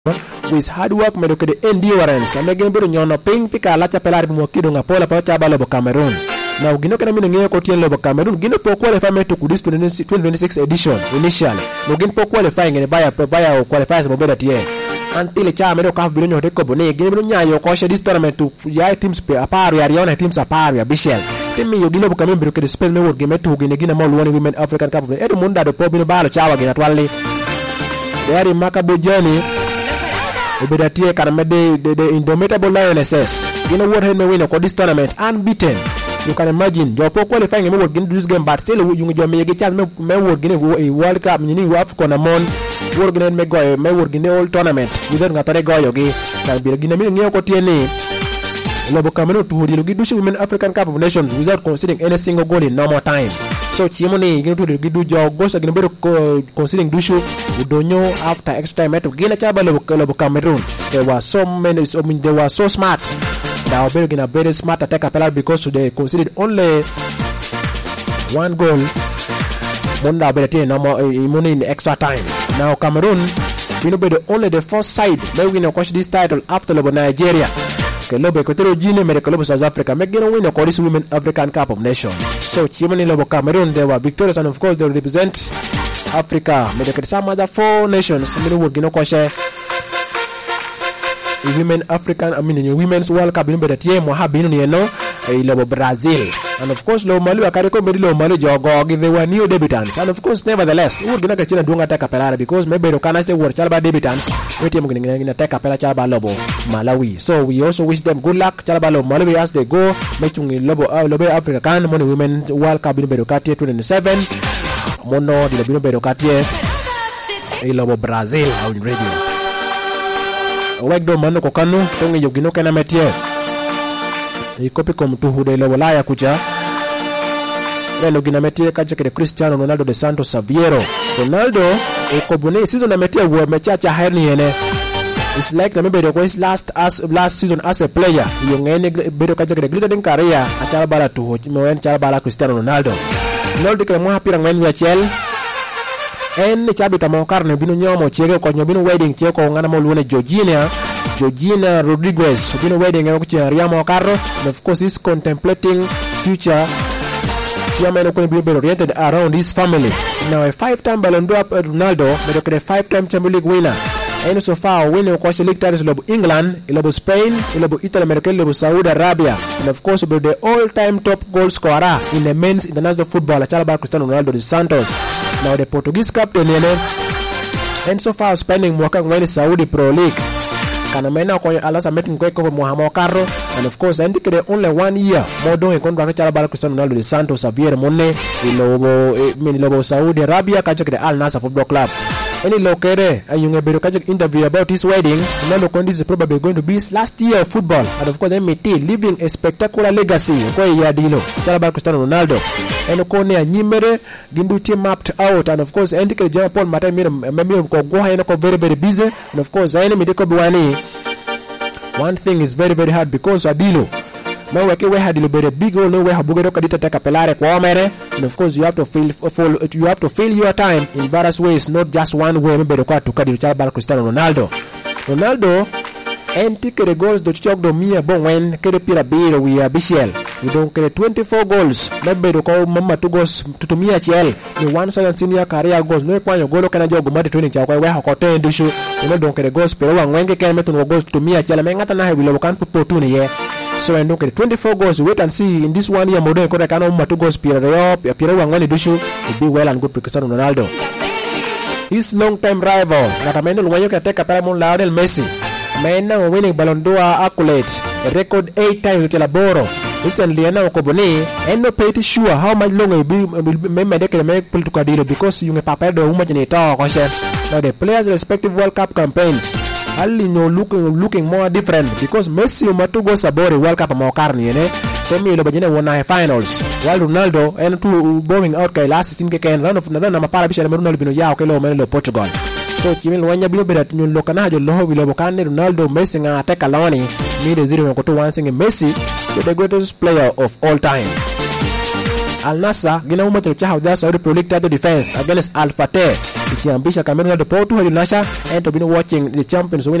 with hard work medo kede endurance amegen biro nyono ping pika lacha pelari mo kido ngapola pa cha balo Cameroon. Now gino kana mino ngeo ko tien lobo Cameroon gino po qualify to kudis 2026 edition initially. No gino po qualifying ne via qualifiers mo beda tie. Until cha medo ka biro nyono ko bone gino biro nyayo ko she this tournament to ya teams pe aparo ya riona teams aparo ya Bishel. Timi yo gino bo Cameroon biro kede Spain me wor game to gino mo luone Women African Cup of Edo munda do po bino balo chawa gina twali. Very remarkable journey. Obedatie Karamede the indomitable Lionesses. You know what me win this tournament unbeaten. You can imagine your qualifying me work in this game but still you me get chance me work in a World Cup ni Africa na mon work in me go me work in all tournament. You don't got go yogi. Can be gina me ngeo ko tieni. Lobo Cameroon to hold you Women African Cup of Nations without considering any single goal in normal time. So Chimone going to do job goes again considering Dushu Udonyo after extra time to gain a chaba Lobo Cameroon. There were so many, they were so smart. They were very smart attack appeal because they considered only one goal. Munda Berete no in extra time. Now Cameroon will be only the first side they win this title after Lobo Nigeria. Lobo Equatorial Guinea made Lobo South Africa make win this Women African Cup of Nations. So Chimani Lobo Cameroon they were victorious and of course they represent Africa. Made some other 4 nations. Women African Women's World Cup in the team have been Lobo Brazil. And of course Lobo Mali Akariko made Lobo Mali Jogo they were new debutants. And of course nevertheless we're gonna get doing attack Capella because maybe Rokana they were Chalaba debutants. Wait him gonna attack Capella Chalaba Lobo Malawi. So we also wish them good luck Chalaba Lobo Malawi as they go making Lobo Africa can money Women World Cup in Bedokatie 27 Mono di Bedokatie Lobo Brazil out in radio. Wegdo mano kokano tongi yogino kana metie ikopi komtuhude Lobo laya kucha eno gina metie kaje kede Cristiano Ronaldo de Santos Saviero Ronaldo ekobune season na metie wo mechacha herni ene. It's like the maybe the last season as a player yongene bedo kaje kede glittering career achala bala to moen chala bala Cristiano Ronaldo ke mo hapira ngwen wechel en chabita mo karne binu nyomo chege ko nyobinu wedding che ko ngana mo luone Georgina Rodriguez binu wedding ko che Riamo Carro and of course is contemplating future chairman ko be oriented around his family. Now a 5-time Ballon d'Or Ronaldo but a 5-time Champions League winner. And so far winning ko league titles Lobo England, Lobo Spain, Lobo Italy, America, Lobo Saudi Arabia, and of course be the all-time top goal scorer in the men's international football Chalaba Cristiano Ronaldo dos Santos. Now the Portuguese captain and so far spending mwaka ngweni Saudi Pro League. Kanamena ko alasa metin ko Mohamed Carro and of course and the only 1 year more doing contract Chalaba Cristiano Ronaldo dos Santos Xavier Monne Lobo Saudi Arabia kaje Al Nassr Football Club. Any locere ayunga bero kaje interview about his wedding. Ronaldo this is probably going to be his last year of football and of course MT leaving a spectacular legacy ko ya dilo Chalaba Cristiano Ronaldo and ko ne anyimere gindu team mapped out and of course and Jean Paul Martin meme ko go ha ko very busy and of course any mediko biwani. One thing is very hard because adilo no we had a big goal no we have bugero kadita taka pelare kwa mere and of course you have to fill your time in various ways not just one way maybe kwa to kadi Chalaba Cristiano Ronaldo and take the goals do chok do mia bon when kede pira biro we are Bishel we don't get 24 goals maybe do ko mama 2 goals to mia chel the one side senior career goals no kwa golo kana jogo mate training cha kwa we ha ko ten dishu no don't get goals pero wa ngenge kana meto no goals to mia chel me ngata na he bilo kan pupoto ne ye. So I don't get 24 goals. Wait and see in this 1 year modern ko kana 2 goals pira wangani dushu will be well and good for Cristiano Ronaldo. His long-time rival nakamendo luwanyo kateka para mon Lionel Messi mena winning Ballon d'Or accolades a record 8 times with Laboro. Recently ana okoboni and no pretty sure how much longer will be make political deal because you papa do much ni talk. Now the players respective World Cup campaigns Ali no looking more different because Messi umatugo sabori World Cup maokarni semi lo bajene wona finals while Ronaldo and two going out kay last season ke run of na mapara bisha na Ronaldo bino yao kelo menelo Portugal. So chimel wanya bino bedat nyun lokana jo loho bilo bokane Ronaldo Messi nga ateka lawani mide 0 ko to one sing Messi the greatest player of all time. Al Nassr gina umat cha hawda Saudi Pro League title defense against Al Fateh. Ichiambisha Cameroon the Porto Al Nassr and to be watching the champions